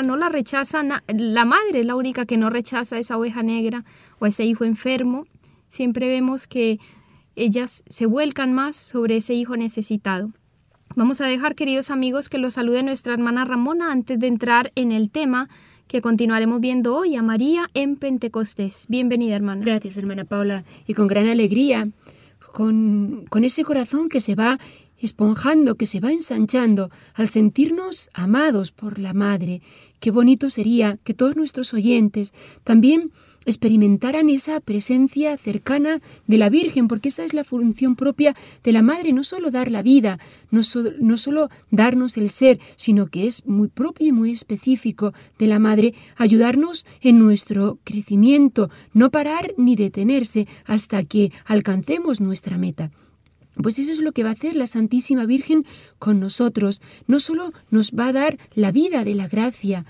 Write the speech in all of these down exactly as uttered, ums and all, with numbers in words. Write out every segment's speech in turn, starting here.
no la rechaza, na- la madre es la única que no rechaza a esa oveja negra o a ese hijo enfermo. Siempre vemos que ellas se vuelcan más sobre ese hijo necesitado. Vamos a dejar, queridos amigos, que los salude nuestra hermana Ramona antes de entrar en el tema que continuaremos viendo hoy, a María en Pentecostés. Bienvenida, hermana. Gracias, hermana Paula. Y con gran alegría, con, con ese corazón que se va esponjando, que se va ensanchando al sentirnos amados por la Madre. Qué bonito sería que todos nuestros oyentes también experimentaran esa presencia cercana de la Virgen, porque esa es la función propia de la Madre, no solo dar la vida, no, so, no solo darnos el ser, sino que es muy propio y muy específico de la Madre ayudarnos en nuestro crecimiento, no parar ni detenerse hasta que alcancemos nuestra meta. Pues eso es lo que va a hacer la Santísima Virgen con nosotros. No solo nos va a dar la vida de la gracia,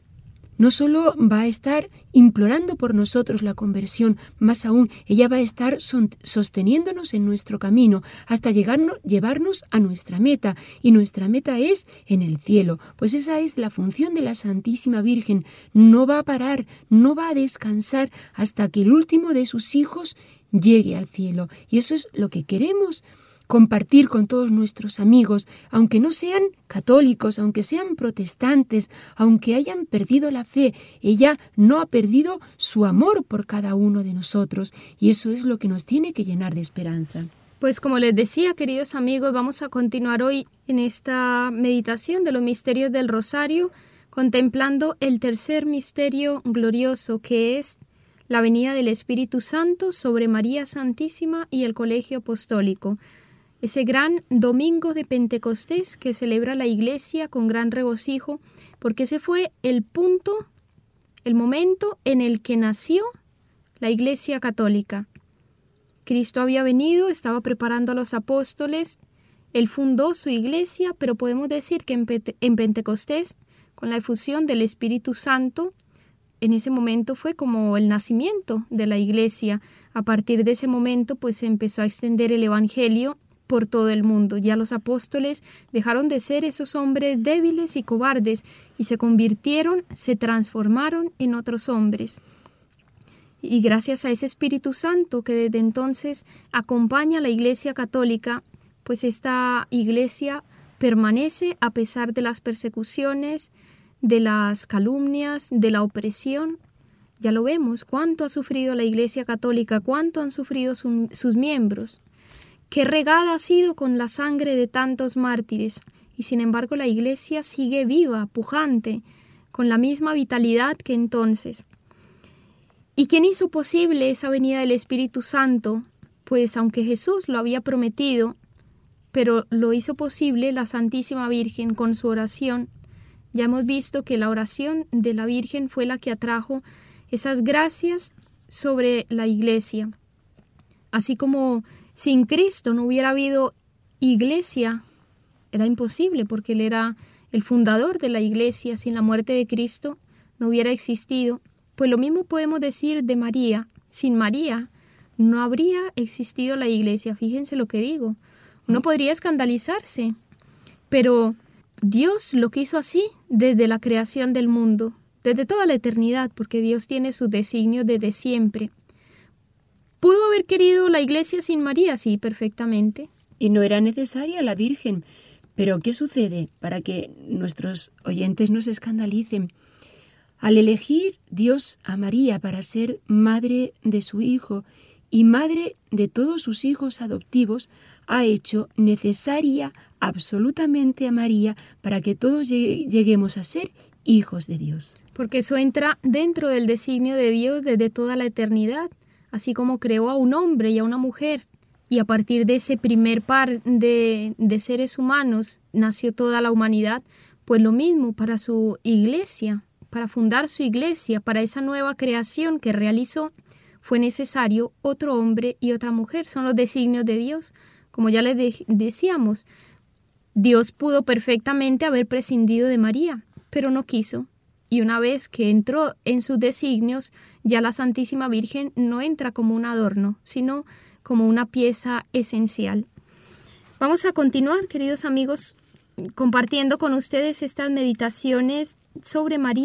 no solo va a estar implorando por nosotros la conversión, más aún, ella va a estar sosteniéndonos en nuestro camino hasta llegarnos, llevarnos a nuestra meta, y nuestra meta es en el cielo. Pues esa es la función de la Santísima Virgen. No va a parar, no va a descansar hasta que el último de sus hijos llegue al cielo. Y eso es lo que queremos compartir con todos nuestros amigos, aunque no sean católicos, aunque sean protestantes, aunque hayan perdido la fe. Ella no ha perdido su amor por cada uno de nosotros, y eso es lo que nos tiene que llenar de esperanza. Pues como les decía, queridos amigos, vamos a continuar hoy en esta meditación de los misterios del Rosario, contemplando el tercer misterio glorioso, que es la venida del Espíritu Santo sobre María Santísima y el Colegio Apostólico. Ese gran domingo de Pentecostés que celebra la Iglesia con gran regocijo, porque ese fue el punto, el momento en el que nació la Iglesia Católica. Cristo había venido, estaba preparando a los apóstoles, Él fundó su Iglesia, pero podemos decir que en, Pente- en Pentecostés, con la efusión del Espíritu Santo, en ese momento fue como el nacimiento de la Iglesia. A partir de ese momento, pues se empezó a extender el Evangelio por todo el mundo. Ya los apóstoles dejaron de ser esos hombres débiles y cobardes y se convirtieron, se transformaron en otros hombres. Y gracias a ese Espíritu Santo que desde entonces acompaña a la Iglesia Católica, pues esta Iglesia permanece a pesar de las persecuciones, de las calumnias, de la opresión. Ya lo vemos, cuánto ha sufrido la Iglesia Católica, cuánto han sufrido su, sus miembros. Qué regada ha sido con la sangre de tantos mártires, y sin embargo la Iglesia sigue viva, pujante, con la misma vitalidad que entonces. ¿Y quién hizo posible esa venida del Espíritu Santo? Pues aunque Jesús lo había prometido, pero lo hizo posible la Santísima Virgen con su oración. Ya hemos visto que la oración de la Virgen fue la que atrajo esas gracias sobre la Iglesia. Así como sin Cristo no hubiera habido Iglesia, era imposible porque Él era el fundador de la Iglesia. Sin la muerte de Cristo no hubiera existido. Pues lo mismo podemos decir de María. Sin María no habría existido la Iglesia. Fíjense lo que digo. Uno podría escandalizarse, pero Dios lo quiso así desde la creación del mundo, desde toda la eternidad, porque Dios tiene sus designios desde siempre. ¿Pudo haber querido la Iglesia sin María? Sí, perfectamente. Y no era necesaria la Virgen. Pero ¿qué sucede? Para que nuestros oyentes no se escandalicen. Al elegir Dios a María para ser madre de su Hijo y madre de todos sus hijos adoptivos, ha hecho necesaria absolutamente a María para que todos lleguemos a ser hijos de Dios. Porque eso entra dentro del designio de Dios desde toda la eternidad. Así como creó a un hombre y a una mujer, y a partir de ese primer par de, de seres humanos nació toda la humanidad, pues lo mismo para su iglesia, para fundar su iglesia, para esa nueva creación que realizó, fue necesario otro hombre y otra mujer. Son los designios de Dios. Como ya les de- decíamos, Dios pudo perfectamente haber prescindido de María, pero no quiso. Y una vez que entró en sus designios, ya la Santísima Virgen no entra como un adorno, sino como una pieza esencial. Vamos a continuar, queridos amigos, compartiendo con ustedes estas meditaciones sobre María.